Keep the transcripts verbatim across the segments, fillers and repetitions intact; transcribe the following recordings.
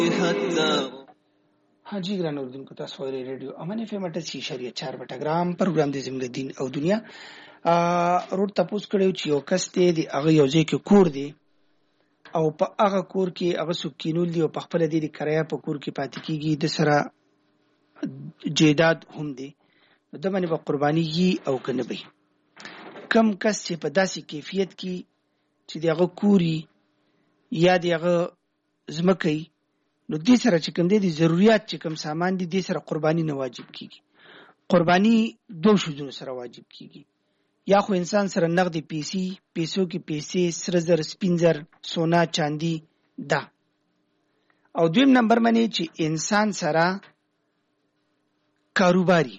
हाँ जी ګران اوردونکو تاسو اورئ ریډیو امن اف ام اټه سی شریعه چار بټګرام پروګرام د زموږ دین او دنیا ا روټ تاسو کړو چې یو کس ته دی هغه یو ځای کې کور دی او په هغه کور کې هغه سکینول دی او په خپل دی کرایه په کور کې پاتې کیږي د سره جیداد هم دی د باندې په قرباني او کنه به کم کس چې په داسې کیفیت کې چې دغه کوري یا دغه زمکې نو دې سره چې کوم دي ضرورت چې کوم سامان دي دې سره قرباني نه واجب کیږي قرباني دوه شوزونو سره واجب کیږي یا خو انسان سره نقد پیسې پیسو کې پیسې سره زر سپینزر سونا چاندي دا او دویم نمبر باندې چې انسان سره کاروباري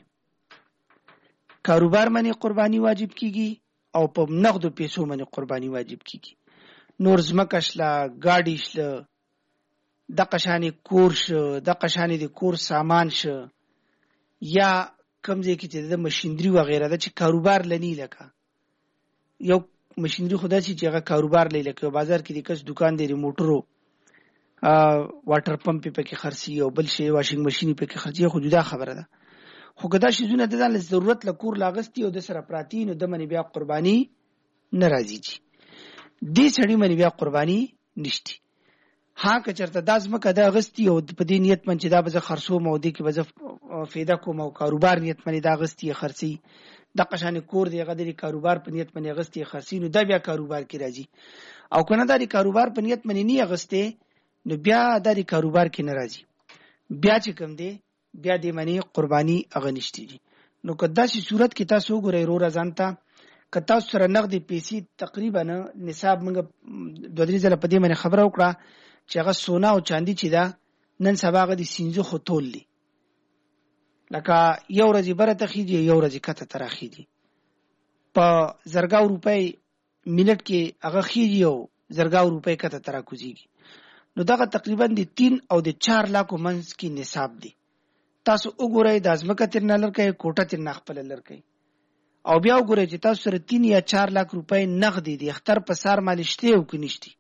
کاروبار باندې قرباني واجب کیږي او په نقد پیسو باندې قرباني واجب کیږي نور زمکشلا گاډي شله د قشانی کور شو د قشانی د کور سامان شو یا کمزې کې چې د ماشينري و غیره د چې کاروبار لنی لکه یو ماشينري خدا چې هغه کاروبار لې لکه بازار کې د کس دکان دی موټرو ا واټر پمپ په کې خرڅي او بل شی واشینګ ماشين په کې خرڅي خو جدا خبره ده خو کدا شي زونه د ځان ضرورت لکور لاغستی او د سره پراتین او د منی بیا قرباني ناراضي دي دې سړی منی بیا قرباني نشتی ها که چرته داس مکه دا غستی او په دې نیت من چې دا به خرڅو مو دي کې به فایده کوم او کاروبار نیت من دا غستی خرڅي د قشانه کور دی غدري کاروبار په نیت من غستی خرڅي نو دا بیا کاروبار کې راځي او کنه دا کاروبار په نیت من نه غسته نو بیا دا کاروبار کې ناراضي بیا چې کوم دی بیا دې منی قرباني اغنشتي دي نو کدا شي صورت کې تاسو ګورئ رو رضانتا کتا سره نقد پیسې تقریبا نصاب موږ دوه درې ځله په دې باندې خبره وکړه چې هغه سونا او چاندي چې دا نن سبا غدي سینځو خو تول دي لکه یو ورځې برته خيږي یو ورځې کته تراخيږي په زرګاو روپۍ منټ کې هغه خيږي او زرګاو روپۍ کته تراکوزيږي نو دغه تقریبا د تین او د چار لکو منځ کې نصاب دي تاسو وګورئ د ازمکه تر نه لړکې کوټه تر نه خپل لړکې او بیا وګورئ چې تاسو سره تین یا چار لک روپۍ نقد دي اختر په سار مالشته او کنيشتي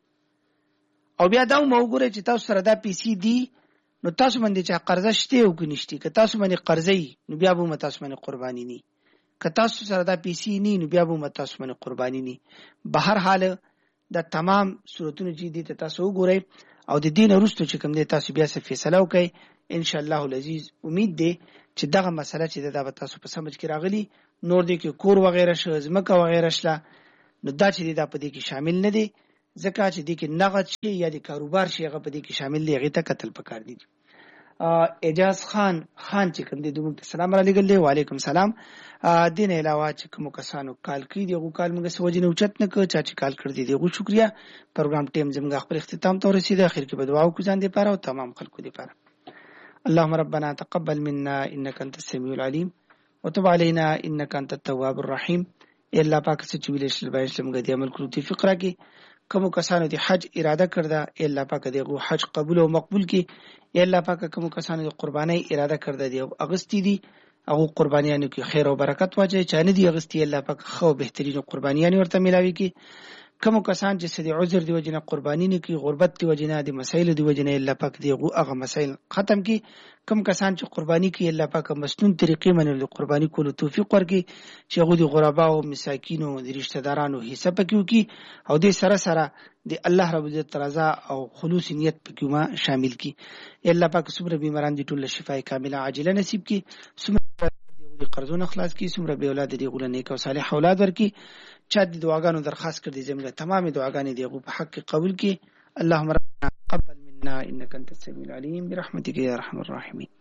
او بیا دا مو وګورئ چې تاسو سره دا پیسې دي نو تاسو باندې چې قرضه شته او کنيشتي که تاسو باندې قرضې نو بیا به تاسو باندې قرباني ني که تاسو سره دا پیسې ني نو بیا به تاسو باندې قرباني ني بهر حال دا تمام صورتونه چې دي تاسو وګورئ او د دین وروسته چې کوم دي تاسو بیا څه فیصله وکړئ ان شاء الله العزيز امید دی چې دغه مسله چې دا به تاسو په سمجھ کې راغلي نور دي کې کور وغیرہ شو زمکه وغیرہ شله نو دا چې دا په دې کې شامل نه دي ځکه چې دې کې نقد شي یا د کاروبار شي هغه په دې کې شامل دي هغه ته قتل پکار دي اجاز خان خان چې کوم دي دوی سلام علیکم و علیکم سلام دین علاوه چې کوم کسانو کال کړي دي غو کال موږ سوجي نه اوچت نه کو چې کال کړ دي غو شکریا پروګرام ټیم زموږ خپل اختتام ته رسیدي اخر کې به دعا وکړو ځان دې پاره او تمام خلکو دې پاره اللهم ربنا تقبل منا انك انت السميع العليم وتب علينا انك انت التواب الرحيم الله پاک چې ویل شل بای اسلام غدي عمل کړو تی فقره کې کوم کسانو دي حج اراده کړدا الله پاک دې غو حج قبول او مقبول کې الله پاک کوم کسانو دي قرباني اراده کړدا دي او اغستی دي او قربانيانو کې خیر او برکت واچي چانه دي اغستی الله پاک خو بهترین قربانيان ورته ملاوي کې کوم کسان چې سدي عذر دی وجنه قرباني نه کی غربت دی وجنه دی مسائل دی وجنه الله پاک دی هغه مسائل ختم کی کوم کسان چې قرباني کی الله پاک مسنون طریقې منل قرباني کولو توفیق ورکړي چې هغه دی غربا او مساکین او رشتہ دارانو حساب کیو کی او دې سره سره دی الله رب عزت رضا او خلوص نیت پکې ما شامل کی الله پاک صبر بیماران دي ټول شفای کامله عاجله نصیب کی دی قرضونه خلاص کی سمره به اولاد دی غول نیک او صالح اولاد ورکی چا د دعاګانو درخواست کړې زموږ تمام دعاګانې دی په حق قبول کی اللهم ربنا تقبل منا انك انت السميع العليم برحمتك يا ارحم الراحمين